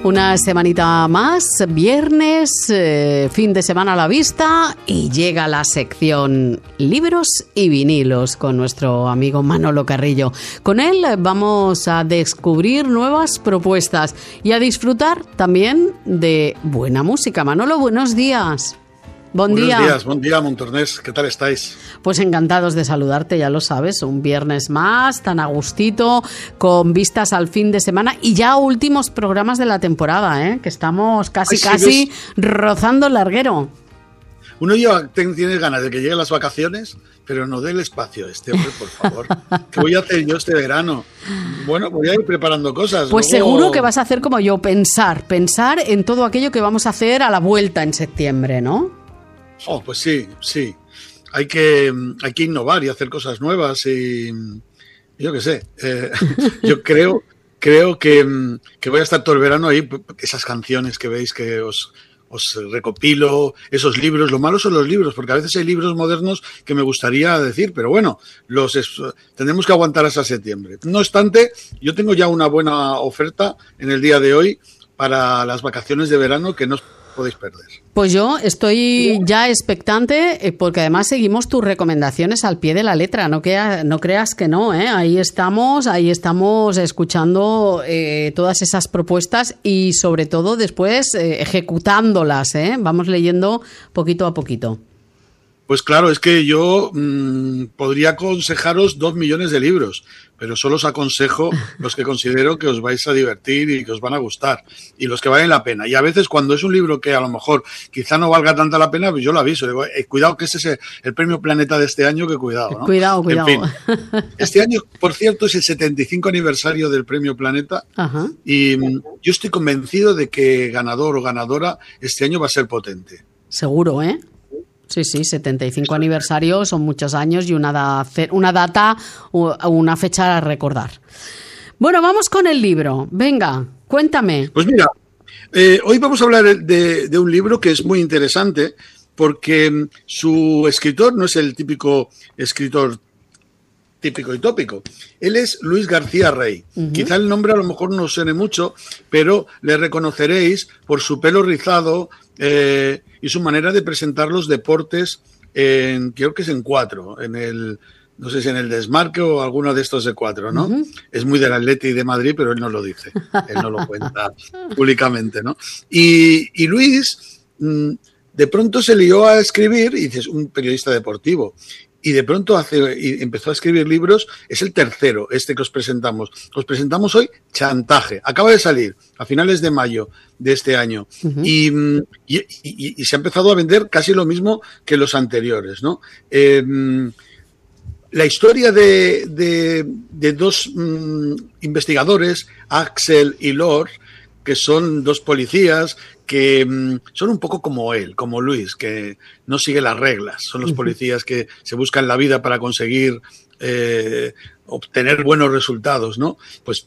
Una semanita más, viernes, fin de semana a la vista y llega la sección Libros y Vinilos con nuestro amigo Manolo Carrillo. Con él vamos a descubrir nuevas propuestas y a disfrutar también de buena música. Manolo, buenos días. Buen día, Montornés. ¿Qué tal estáis? Pues encantados de saludarte, ya lo sabes, un viernes más, tan a gustito, con vistas al fin de semana y ya últimos programas de la temporada, que estamos casi rozando el larguero. Uno ya tiene ganas de que lleguen las vacaciones, pero no dé el espacio hombre, por favor. ¿Qué voy a hacer yo este verano? Bueno, voy a ir preparando cosas. Pues luego... seguro que vas a hacer como yo, pensar en todo aquello que vamos a hacer a la vuelta en septiembre, ¿no? Oh, pues sí. Hay que innovar y hacer cosas nuevas y yo qué sé. Yo creo que voy a estar todo el verano ahí, esas canciones que veis que os recopilo, esos libros. Lo malo son los libros, porque a veces hay libros modernos que me gustaría decir, pero bueno, tendremos que aguantar hasta septiembre. No obstante, yo tengo ya una buena oferta en el día de hoy para las vacaciones de verano que no os podéis perder. Pues yo estoy ya expectante porque además seguimos tus recomendaciones al pie de la letra, no creas que no, ahí estamos escuchando todas esas propuestas y sobre todo después ejecutándolas, vamos leyendo poquito a poquito. Pues claro, es que yo podría aconsejaros 2 millones de libros, pero solo os aconsejo los que considero que os vais a divertir y que os van a gustar y los que valen la pena. Y a veces cuando es un libro que a lo mejor quizá no valga tanta la pena, pues yo lo aviso. Digo, cuidado que ese es el premio Planeta de este año, que cuidado, ¿no? Cuidado. En fin, este año, por cierto, es el 75 aniversario del premio Planeta. Ajá. Y yo estoy convencido de que ganador o ganadora este año va a ser potente. Seguro, ¿eh? Sí, 75 aniversarios son muchos años y una data o una fecha a recordar. Bueno, vamos con el libro. Venga, cuéntame. Pues mira, hoy vamos a hablar de un libro que es muy interesante porque su escritor no es el típico escritor típico y tópico. Él es Luis García Rey. Uh-huh. Quizá el nombre a lo mejor no os suene mucho, pero le reconoceréis por su pelo rizado y su manera de presentar los deportes creo que es en 4, no sé si en el Desmarque o alguno de estos de 4, ¿no? Uh-huh. Es muy del Atleti y de Madrid, pero él no lo dice, él no lo cuenta públicamente, ¿no? Y Luis de pronto se lió a escribir, y dices, un periodista deportivo, y de pronto empezó a escribir libros. Es el tercero, que os presentamos. Os presentamos hoy Chantaje. Acaba de salir a finales de mayo de este año. Uh-huh. Y se ha empezado a vender casi lo mismo que los anteriores, ¿no? La historia de dos investigadores, Axel y Lord, que son 2 policías que son un poco como él, como Luis, que no sigue las reglas. Son los policías que se buscan la vida para conseguir obtener buenos resultados, ¿no? Pues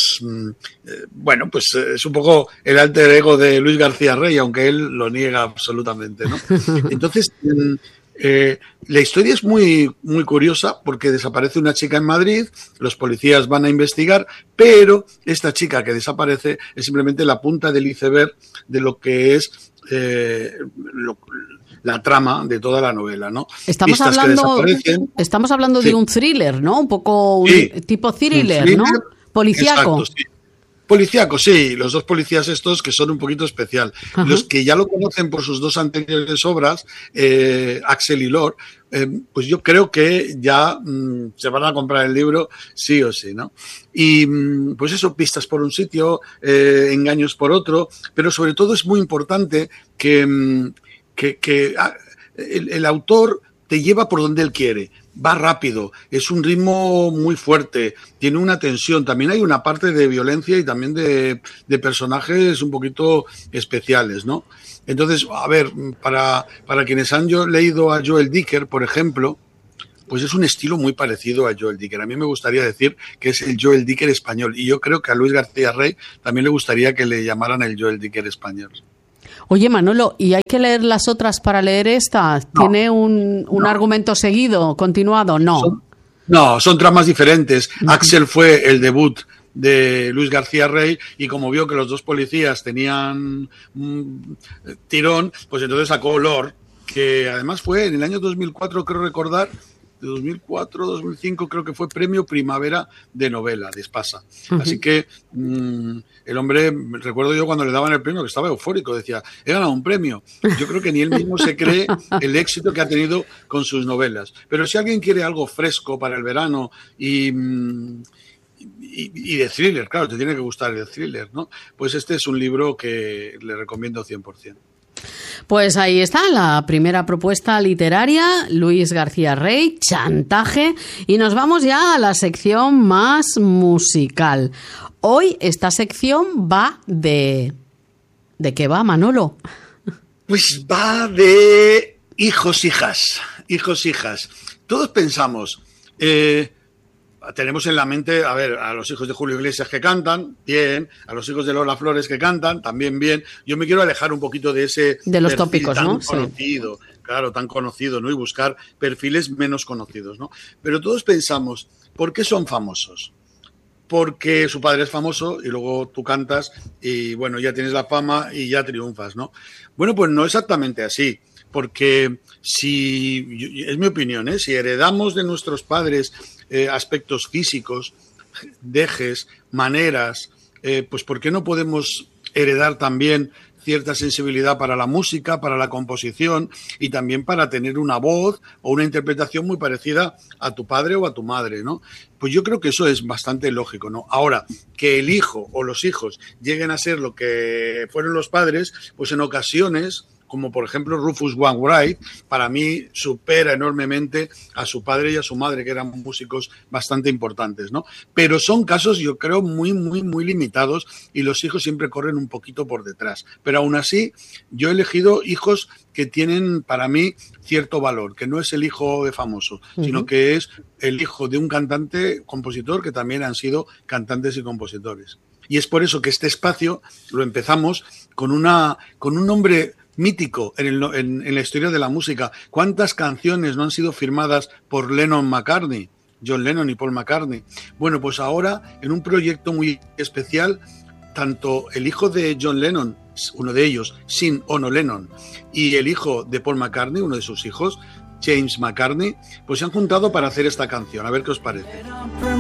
es un poco el alter ego de Luis García Rey, aunque él lo niega absolutamente, ¿no? Entonces, la historia es muy, muy curiosa porque desaparece una chica en Madrid, los policías van a investigar, pero esta chica que desaparece es simplemente la punta del iceberg de lo que es la trama de toda la novela, ¿no? Estamos hablando de un thriller, ¿no? Un poco tipo thriller, ¿no? Policíaco. Exacto, sí. Policíaco, sí, los 2 policías estos que son un poquito especial. Uh-huh. Los que ya lo conocen por sus 2 anteriores obras, Axel y Lord, pues yo creo que ya se van a comprar el libro sí o sí, ¿no? Y pues eso, pistas por un sitio, engaños por otro, pero sobre todo es muy importante que el autor te lleva por donde él quiere. Va rápido, es un ritmo muy fuerte, tiene una tensión, también hay una parte de violencia y también de personajes un poquito especiales, ¿no? Entonces, a ver, para quienes han leído a Joel Dicker, por ejemplo, pues es un estilo muy parecido a Joel Dicker. A mí me gustaría decir que es el Joel Dicker español y yo creo que a Luis García Rey también le gustaría que le llamaran el Joel Dicker español. Oye, Manolo, ¿y hay que leer las otras para leer esta? ¿Tiene un argumento seguido, continuado? No. Son tramas diferentes. Uh-huh. Axel fue el debut de Luis García Rey, y como vio que los dos policías tenían tirón, pues entonces sacó Olor, que además fue en el año 2004, creo recordar, de 2004, 2005, creo que fue premio Primavera de novela de Espasa. Así que el hombre, recuerdo yo cuando le daban el premio que estaba eufórico, decía, he ganado un premio. Yo creo que ni él mismo se cree el éxito que ha tenido con sus novelas. Pero si alguien quiere algo fresco para el verano y de thriller, claro, te tiene que gustar el thriller, ¿no? Pues este es un libro que le recomiendo 100%. Pues ahí está la primera propuesta literaria, Luis García Rey, Chantaje, y nos vamos ya a la sección más musical. Hoy esta sección va ¿de qué va, Manolo? Pues va de hijos, hijas. Todos pensamos, tenemos en la mente, a los hijos de Julio Iglesias que cantan, bien, a los hijos de Lola Flores que cantan, también bien. Yo me quiero alejar un poquito de ese de los tópicos, tan ¿no? conocido, sí. Claro, tan conocido, ¿no? Y buscar perfiles menos conocidos, ¿no? Pero todos pensamos, ¿por qué son famosos? Porque su padre es famoso y luego tú cantas y, bueno, ya tienes la fama y ya triunfas, ¿no? Bueno, pues no exactamente así. Porque es mi opinión, si heredamos de nuestros padres aspectos físicos, dejes, maneras, pues ¿por qué no podemos heredar también cierta sensibilidad para la música, para la composición y también para tener una voz o una interpretación muy parecida a tu padre o a tu madre, ¿no? Pues yo creo que eso es bastante lógico, ¿no? Ahora, que el hijo o los hijos lleguen a ser lo que fueron los padres, pues en ocasiones, como por ejemplo Rufus Wainwright, para mí supera enormemente a su padre y a su madre, que eran músicos bastante importantes, ¿no? Pero son casos, yo creo, muy, muy, muy limitados y los hijos siempre corren un poquito por detrás. Pero aún así, yo he elegido hijos que tienen, para mí, cierto valor, que no es el hijo de famoso, sino que es el hijo de un cantante, compositor, que también han sido cantantes y compositores. Y es por eso que este espacio lo empezamos con un nombre mítico en la historia de la música. ¿Cuántas canciones no han sido firmadas por Lennon-McCartney? John Lennon y Paul McCartney. Bueno, pues ahora, en un proyecto muy especial, tanto el hijo de John Lennon, uno de ellos, Sean Ono Lennon, y el hijo de Paul McCartney, uno de sus hijos, James McCartney, pues se han juntado para hacer esta canción. A ver qué os parece.